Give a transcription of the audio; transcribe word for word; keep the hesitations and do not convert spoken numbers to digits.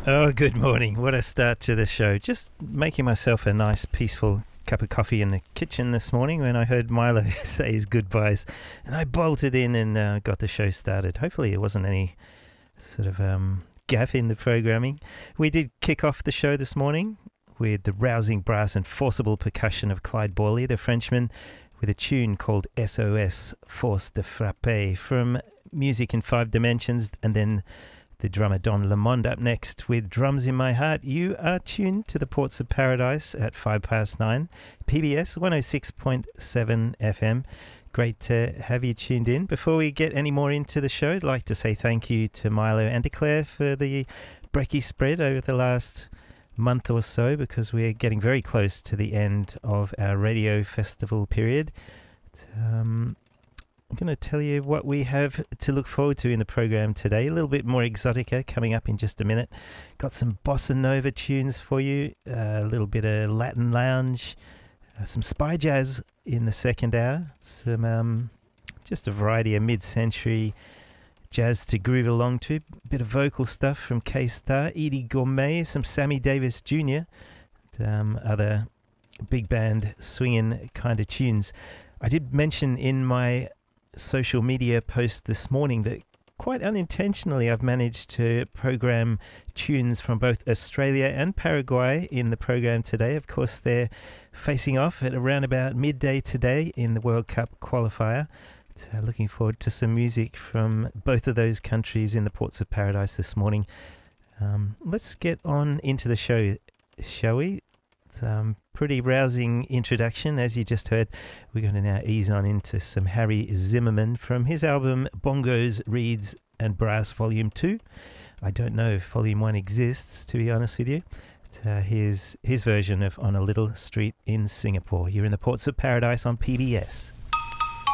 Oh, good morning. What a start to the show. Just making myself a nice, peaceful cup of coffee in the kitchen this morning when I heard Milo say his goodbyes. And I bolted in and uh, got the show started. Hopefully it wasn't any sort of um, gaffe in the programming. We did kick off the show this morning with the rousing brass and forcible percussion of Clyde Borley, the Frenchman, with a tune called S O S, Force de Frappe, from Music in Five Dimensions, and then the drummer Don Lamond up next with Drums in My Heart. You are tuned to the Ports of Paradise at five past nine, P B S one oh six point seven F M. Great to have you tuned in. Before we get any more into the show, I'd like to say thank you to Milo and to Claire for the brekkie spread over the last month or so, because we're getting very close to the end of our radio festival period. Um, I'm going to tell you what we have to look forward to in the program today. A little bit more exotica coming up in just a minute. Got some bossa nova tunes for you, uh, a little bit of Latin lounge, uh, some spy jazz in the second hour, some um, just a variety of mid-century jazz to groove along to, a bit of vocal stuff from K-Star, Edie Gourmet, some Sammy Davis Junior, and, um, other big band swinging kind of tunes. I did mention in my social media post this morning that quite unintentionally I've managed to program tunes from both Australia and Paraguay in the program today. Of course, they're facing off at around about midday today in the World Cup qualifier. So looking forward to some music from both of those countries in the Ports of Paradise this morning. Um, let's get on into the show, shall we? Um, pretty rousing introduction, as you just heard. We're going to now ease on into some Harry Zimmerman from his album Bongos, Reeds and Brass Volume two. I don't know if Volume one exists, to be honest with you. But, uh, here's his version of On a Little Street in Singapore. You're in the Ports of Paradise on P B S.